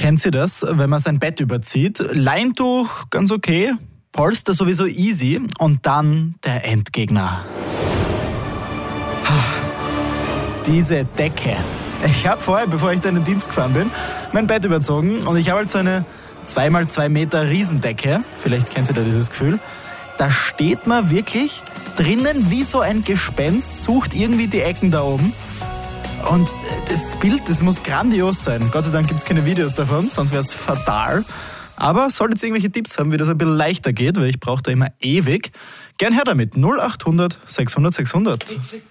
Kennt ihr das, wenn man sein Bett überzieht? Leintuch ganz okay, Polster sowieso easy und dann der Endgegner. Diese Decke. Ich habe vorher, bevor ich da in den Dienst gefahren bin, mein Bett überzogen und ich habe halt so eine 2x2 Meter Riesendecke. Vielleicht kennt ihr da dieses Gefühl. Da steht man wirklich drinnen wie so ein Gespenst, sucht irgendwie die Ecken da oben. Und das Bild, das muss grandios sein. Gott sei Dank gibt es keine Videos davon, sonst wäre es fatal. Aber solltet ihr irgendwelche Tipps haben, wie das ein bisschen leichter geht, weil ich brauche da immer ewig, gern her damit. 0800 600 600.